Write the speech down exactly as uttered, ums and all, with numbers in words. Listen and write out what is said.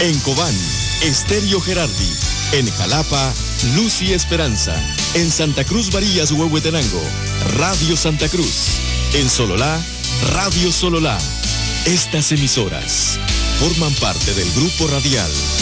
En Cobán, Estéreo Gerardi. En Jalapa, Luz y Esperanza. En Santa Cruz Varillas, Huehuetenango, Radio Santa Cruz. En Sololá, Radio Sololá. Estas emisoras forman parte del Grupo Radial